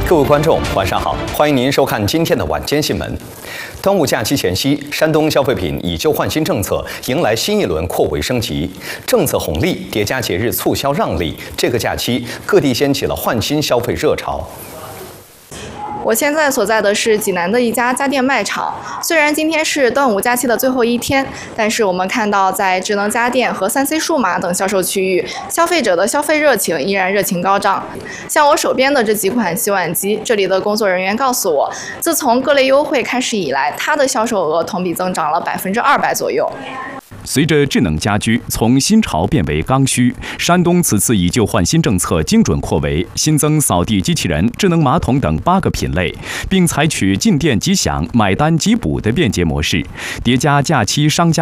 各位观众，晚上好，欢迎您收看今天的晚间新闻。端午假期前夕，山东消费品以旧换新政策迎来新一轮扩围升级，政策红利叠加节日促销让利，这个假期各地掀起了换新消费热潮。 我现在所在的是济南的一家家电卖场。虽然今天是端午假期的最后一天，但是我们看到在智能家电和3C 数码等销售区域，消费者的消费热情依然热情高涨。像我手边的这几款洗碗机，这里的工作人员告诉我，自从各类优惠开始以来，它的销售额同比增长了200%左右。 随着智能家居从新潮变为刚需，山东此次以旧换新政策精准扩围，新增扫地机器人、智能马桶等8个品类，并采取进店即享、买单即补的便捷模式，叠加假期商家